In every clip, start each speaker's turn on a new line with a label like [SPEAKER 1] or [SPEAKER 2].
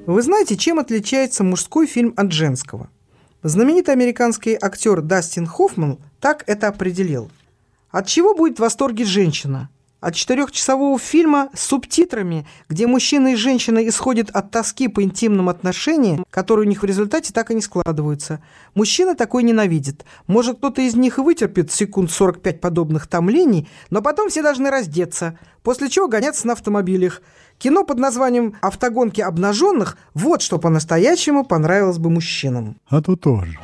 [SPEAKER 1] Вы знаете, чем отличается мужской фильм от женского? Знаменитый американский актер Дастин Хоффман так это определил. От чего будет в восторге женщина? От 4-часового фильма с субтитрами, где мужчина и женщина исходят от тоски по интимным отношениям, которые у них в результате так и не складываются. Мужчина такой ненавидит. Может, кто-то из них и вытерпит секунд 45 подобных томлений, но потом все должны раздеться, после чего гоняться на автомобилях. Кино под названием «Автогонки обнаженных» – вот что по-настоящему понравилось бы мужчинам.
[SPEAKER 2] А то тоже.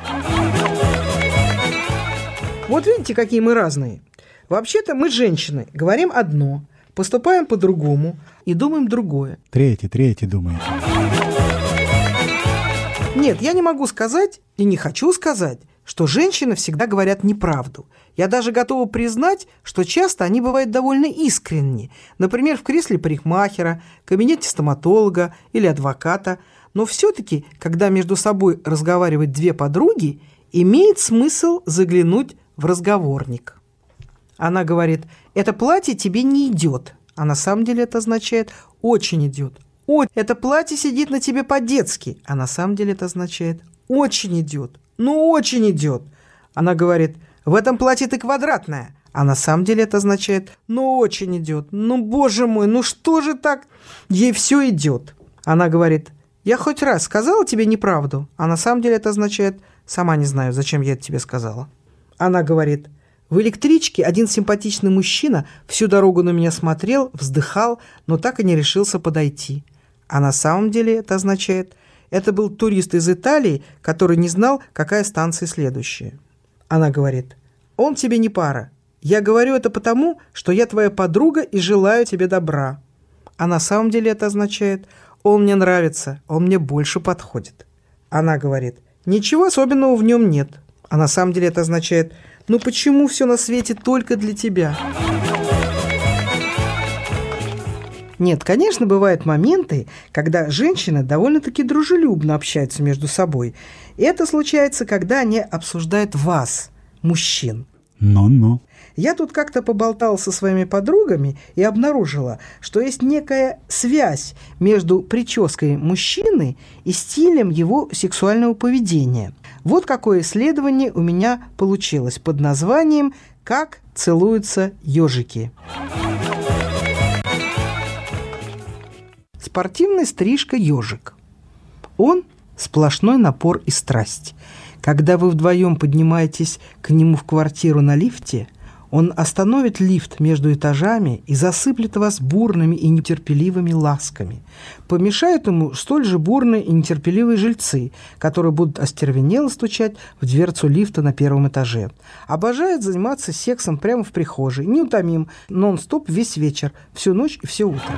[SPEAKER 1] Вот видите, какие мы разные. Вообще-то мы, женщины, говорим одно, поступаем по-другому и думаем другое.
[SPEAKER 2] Третий думает.
[SPEAKER 1] Нет, я не могу сказать и не хочу сказать, что женщины всегда говорят неправду. Я даже готова признать, что часто они бывают довольно искренни. Например, в кресле парикмахера, кабинете стоматолога или адвоката. Но все-таки, когда между собой разговаривают две подруги, имеет смысл заглянуть в разговорник. Она говорит: «Это платье тебе не идет». А на самом деле это означает «очень идет». «Ой, это платье сидит на тебе по-детски». А на самом деле это означает «очень идет». «Ну, очень идет». Она говорит: «В этом платье ты квадратная». А на самом деле это означает «ну, очень идет». «Ну, боже мой, ну что же так?» Ей все идет. Она говорит: «Я хоть раз сказала тебе неправду». А на самом деле это означает «сама не знаю, зачем я это тебе сказала». Она говорит: «В электричке один симпатичный мужчина всю дорогу на меня смотрел, вздыхал, но так и не решился подойти». А на самом деле это означает: это был турист из Италии, который не знал, какая станция следующая. Она говорит: «Он тебе не пара. Я говорю это потому, что я твоя подруга и желаю тебе добра». А на самом деле это означает: «Он мне нравится, он мне больше подходит». Она говорит: «Ничего особенного в нем нет». А на самом деле это означает: «Ну почему все на свете только для тебя?» Нет, конечно, бывают моменты, когда женщины довольно-таки дружелюбно общаются между собой. И это случается, когда они обсуждают вас, мужчин.
[SPEAKER 2] Ну-ну.
[SPEAKER 1] Я тут как-то поболтала со своими подругами и обнаружила, что есть некая связь между прической мужчины и стилем его сексуального поведения. Вот какое исследование у меня получилось под названием «Как целуются ежики». Спортивная стрижка ежик. Он сплошной напор и страсть. Когда вы вдвоем поднимаетесь к нему в квартиру на лифте, он остановит лифт между этажами и засыплет вас бурными и нетерпеливыми ласками. Помешают ему столь же бурные и нетерпеливые жильцы, которые будут остервенело стучать в дверцу лифта на первом этаже. Обожает заниматься сексом прямо в прихожей, неутомим, нон-стоп весь вечер, всю ночь и все утро.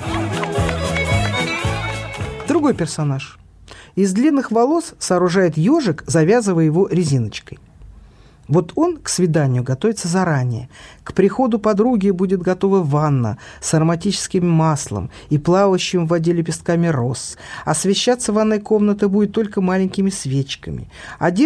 [SPEAKER 1] Другой персонаж. Из длинных волос сооружает ежик, завязывая его резиночкой. Вот он к свиданию готовится заранее. К приходу подруги будет готова ванна с ароматическим маслом и плавающим в воде лепестками роз. Освещаться ванной комната будет только маленькими свечками.